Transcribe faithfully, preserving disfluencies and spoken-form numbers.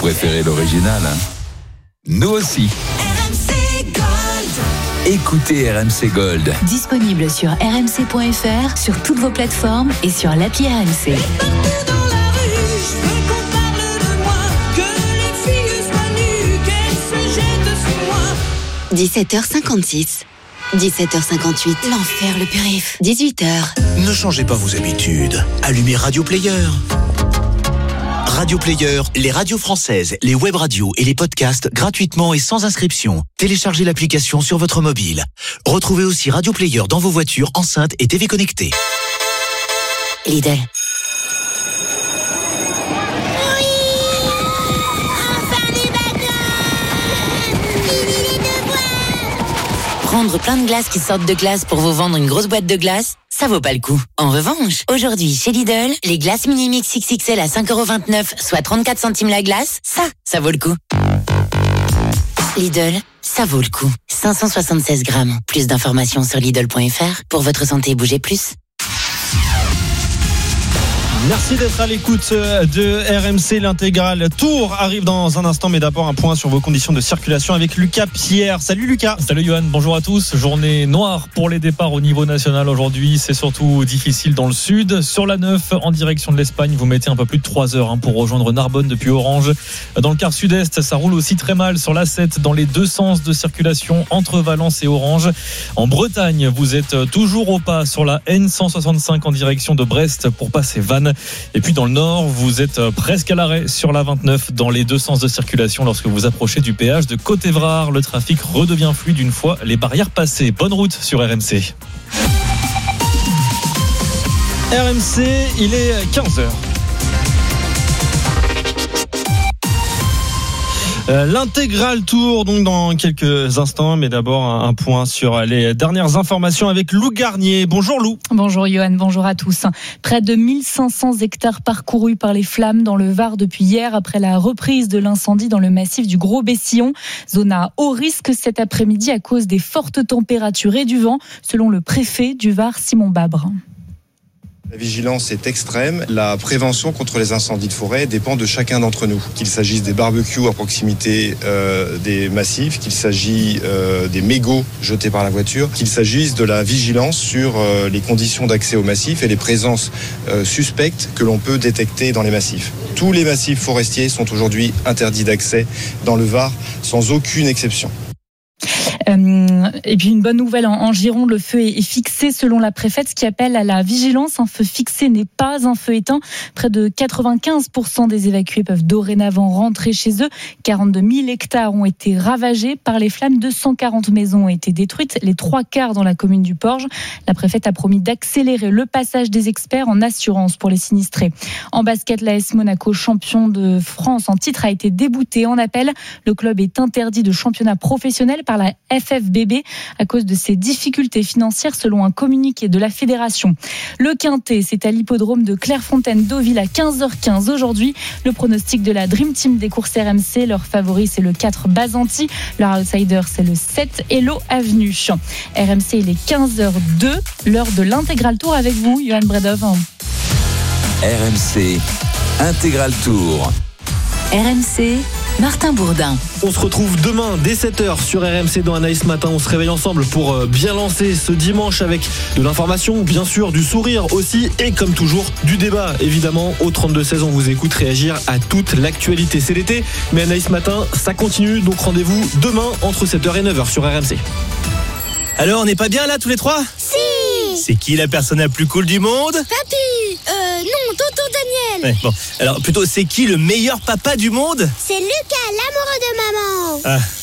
préférez l'original, hein? Nous aussi. R M C Gold. Écoutez R M C Gold. Disponible sur r m c point f r, sur toutes vos plateformes et sur l'appli R M C. Partout dans la rue, je veux qu'on parle de moi, que les filles soient nues, qu'elles se jettent sur moi. dix-sept heures cinquante-six. dix-sept heures cinquante-huit. L'enfer, le périph'. dix-huit heures. Ne changez pas vos habitudes. Allumez Radio Player. Radio Player, les radios françaises, les web radios et les podcasts gratuitement et sans inscription. Téléchargez l'application sur votre mobile. Retrouvez aussi Radio Player dans vos voitures, enceintes et T V connectées. Lidl. Prendre plein de glaces qui sortent de glace pour vous vendre une grosse boîte de glace, ça vaut pas le coup. En revanche, aujourd'hui, chez Lidl, les glaces mini-mix X X L à cinq euros vingt-neuf, soit trente-quatre centimes la glace, ça, ça vaut le coup. Lidl, ça vaut le coup. cinq cent soixante-seize grammes. Plus d'informations sur Lidl point f r. Pour votre santé, bougez plus. Merci d'être à l'écoute de R M C. L'intégral Tour arrive dans un instant, mais d'abord un point sur vos conditions de circulation avec Lucas Pierre. Salut Lucas. Salut Johan, bonjour à tous. Journée noire pour les départs au niveau national aujourd'hui. C'est surtout difficile dans le sud. Sur la neuf, en direction de l'Espagne, vous mettez un peu plus de trois heures pour rejoindre Narbonne depuis Orange. Dans le quart sud-est, ça roule aussi très mal sur l'A sept dans les deux sens de circulation entre Valence et Orange. En Bretagne, vous êtes toujours au pas sur la N cent soixante-cinq en direction de Brest pour passer Vannes. Et puis dans le nord, vous êtes presque à l'arrêt sur la vingt-neuf dans les deux sens de circulation lorsque vous approchez du péage de Côte-Évrard. Le trafic redevient fluide une fois les barrières passées. Bonne route sur R M C. R M C, il est quinze heures. Euh, L'intégral Tour donc dans quelques instants, mais d'abord un, un point sur les dernières informations avec Lou Garnier. Bonjour Lou. Bonjour Johan, bonjour à tous. Près de mille cinq cents hectares parcourus par les flammes dans le Var depuis hier après la reprise de l'incendie dans le massif du Gros-Bessillon. Zone à haut risque cet après-midi à cause des fortes températures et du vent, selon le préfet du Var, Simon Babre. La vigilance est extrême. La prévention contre les incendies de forêt dépend de chacun d'entre nous. Qu'il s'agisse des barbecues à proximité euh, des massifs, qu'il s'agisse euh, des mégots jetés par la voiture, qu'il s'agisse de la vigilance sur euh, les conditions d'accès aux massifs et les présences euh, suspectes que l'on peut détecter dans les massifs. Tous les massifs forestiers sont aujourd'hui interdits d'accès dans le Var, sans aucune exception. Euh, et puis une bonne nouvelle en, en Gironde, le feu est, est fixé selon la préfète, ce qui appelle à la vigilance. Un feu fixé n'est pas un feu éteint. Près de quatre-vingt-quinze pour cent des évacués peuvent dorénavant rentrer chez eux. quarante-deux mille hectares ont été ravagés par les flammes. deux cent quarante maisons ont été détruites, les trois quarts dans la commune du Porge. La préfète a promis d'accélérer le passage des experts en assurance pour les sinistrés. En basket, l'A S Monaco, champion de France en titre, a été débouté en appel. Le club est interdit de championnat professionnel par la F F B B à cause de ses difficultés financières selon un communiqué de la fédération. Le Quintet, c'est à l'hippodrome de Clairefontaine-Deauville à quinze heures quinze aujourd'hui. Le pronostic de la Dream Team des courses R M C, leur favori c'est le quatre Bazanti, leur outsider c'est le sept Hello Avenue. R M C, il est quinze heures deux, l'heure de l'intégral tour avec vous, Johan Bredov. R M C, intégral tour. R M C, Martin Bourdin. On se retrouve demain dès sept heures sur R M C dans Anaïs Matin. On se réveille ensemble pour bien lancer ce dimanche avec de l'information, bien sûr, du sourire aussi et comme toujours du débat. Évidemment, au trente-deux seize, on vous écoute réagir à toute l'actualité. C'est l'été, mais Anaïs Matin, ça continue. Donc rendez-vous demain entre sept heures et neuf heures sur R M C. Alors, on n'est pas bien là tous les trois ? Si. C'est qui la personne la plus cool du monde ? Papy. Euh, non, tonton Daniel. Ouais, bon, alors plutôt, c'est qui le meilleur papa du monde ? C'est Lucas, l'amoureux de maman. Ah.